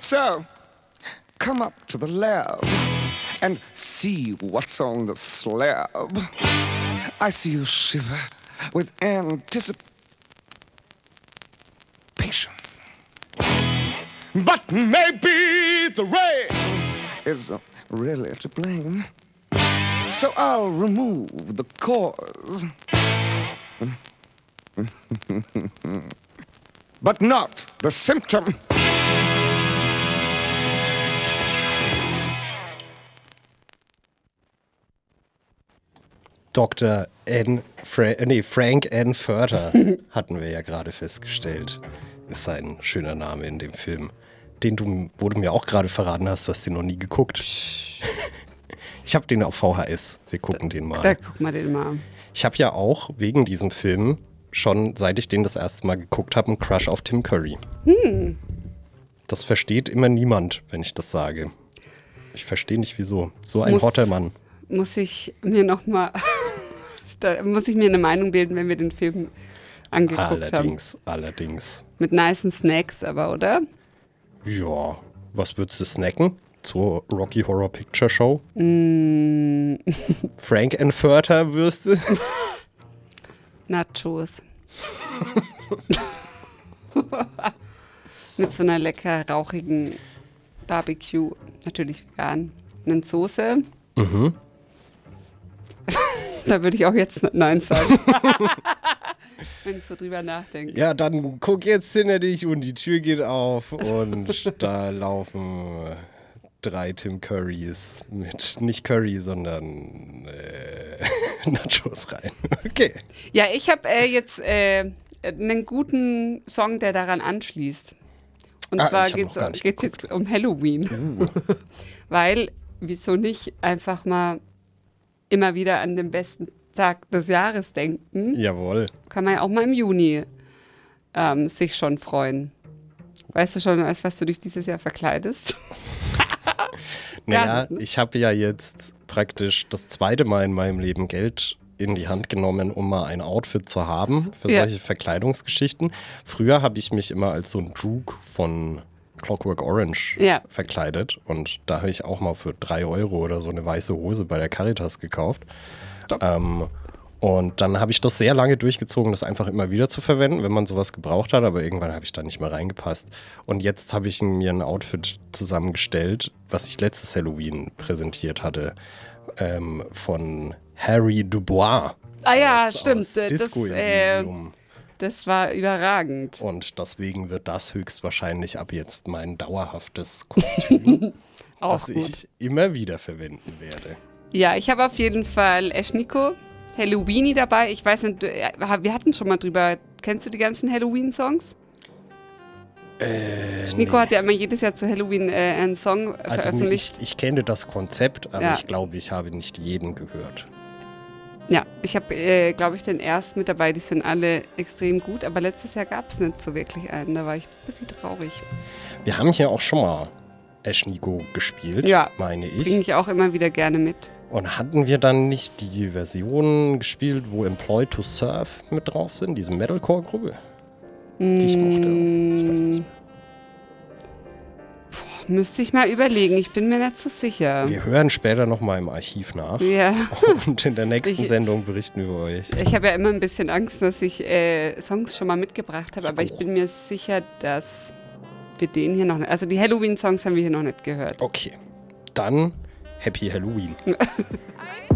So, come up to the lab and see what's on the slab. I see you shiver with anticipation. But maybe the rain is really to blame. So I'll remove the cause. But not the symptom. Frank N. Furter hatten wir ja gerade festgestellt, ist sein schöner Name in dem Film. Wo du mir auch gerade verraten hast, du hast den noch nie geguckt. Ich habe den auf VHS. Wir gucken den mal. Da gucken wir den mal. Ich habe ja auch wegen diesem Film schon, seit ich den das erste Mal geguckt habe, einen Crush auf Tim Curry. Das versteht immer niemand, wenn ich das sage. Ich verstehe nicht, wieso. So ein hotter Mann. Muss ich mir eine Meinung bilden, wenn wir den Film angeguckt haben. Allerdings. Mit nicen Snacks aber, oder? Ja, was würdest du snacken? Zur Rocky Horror Picture Show? Frank N. Furter Würste? Nachos. Mit so einer lecker rauchigen Barbecue, natürlich vegan, eine Soße. Da würde ich auch jetzt Nein sagen. Wenn ich so drüber nachdenke. Ja, dann guck jetzt hinter dich und die Tür geht auf und da laufen 3 Tim Currys mit nicht Curry, sondern Nachos rein. Okay. Ja, ich habe jetzt einen guten Song, der daran anschließt. Und zwar geht es jetzt um Halloween. Weil, wieso nicht einfach mal immer wieder an den besten Tag des Jahres denken. Jawohl. Kann man ja auch mal im Juni sich schon freuen. Weißt du schon, als was du dich dieses Jahr verkleidest? Naja, ich habe ja jetzt praktisch das zweite Mal in meinem Leben Geld in die Hand genommen, um mal ein Outfit zu haben für solche Verkleidungsgeschichten. Früher habe ich mich immer als so ein Droog von Clockwork Orange verkleidet und da habe ich auch mal für 3 Euro oder so eine weiße Hose bei der Caritas gekauft. Und dann habe ich das sehr lange durchgezogen, das einfach immer wieder zu verwenden, wenn man sowas gebraucht hat, aber irgendwann habe ich da nicht mehr reingepasst. Und jetzt habe ich mir ein Outfit zusammengestellt, was ich letztes Halloween präsentiert hatte, von Harry Dubois. Ah ja, stimmt. Disco-Elysium. Das war überragend. Und deswegen wird das höchstwahrscheinlich ab jetzt mein dauerhaftes Kostüm, das ich immer wieder verwenden werde. Ja, ich habe auf jeden Fall Eschniko, Halloweeni dabei. Ich weiß nicht, wir hatten schon mal drüber. Kennst du die ganzen Halloween-Songs? Eschniko hat ja immer jedes Jahr zu Halloween einen Song veröffentlicht. Ich kenne das Konzept, aber ich glaube, ich habe nicht jeden gehört. Ja, ich habe, glaube ich, den ersten mit dabei. Die sind alle extrem gut, aber letztes Jahr gab es nicht so wirklich einen. Da war ich ein bisschen traurig. Wir haben hier auch schon mal Eschniko gespielt, meine ich. Bringe ich auch immer wieder gerne mit. Und hatten wir dann nicht die Version gespielt, wo Employed to Serve mit drauf sind, diese Metalcore-Gruppe? Die ich mochte. Ich weiß nicht. Müsste ich mal überlegen, ich bin mir nicht so sicher. Wir hören später nochmal im Archiv nach. Ja. Und in der nächsten Sendung berichten wir über euch. Ich habe ja immer ein bisschen Angst, dass ich Songs schon mal mitgebracht habe, aber ich bin mir sicher, dass wir den hier noch nicht, also die Halloween-Songs haben wir hier noch nicht gehört. Okay, dann Happy Halloween.